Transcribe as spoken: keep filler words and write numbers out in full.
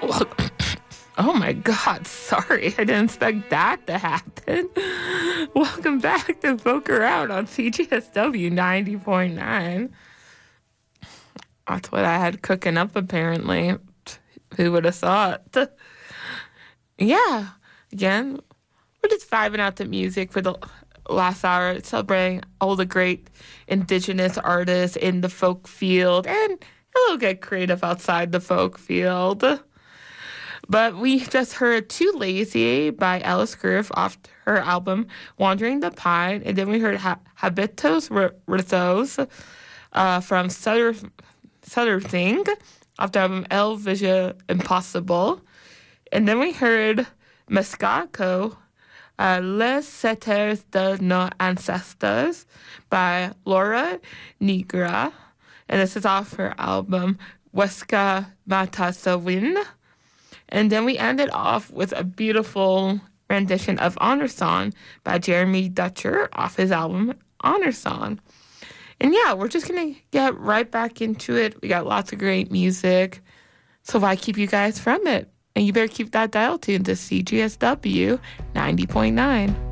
Well, oh my God, sorry. I didn't expect that to happen. Welcome back to Folk Around on C G S W ninety point nine. That's what I had cooking up, apparently. Who would have thought? Yeah, again, we're just vibing out to music for the last hour, celebrating all the great Indigenous artists in the folk field and a little get creative outside the folk field. But we just heard Too Lazy by Alice Groove off her album Wandering the Pine, and then we heard ha- Habitos Rizos uh, from Sutter, Sutter Thing off the album El Vision Impossible. And then we heard Mescaco, uh, Les Setters de Nos Ancestors by Laura Negra. And this is off her album Huesca Matasawin. And then we ended off with a beautiful rendition of Honor Song by Jeremy Dutcher off his album Honor Song. And yeah, we're just going to get right back into it. We got lots of great music. So why keep you guys from it? And you better keep that dial tuned to C G S W ninety point nine.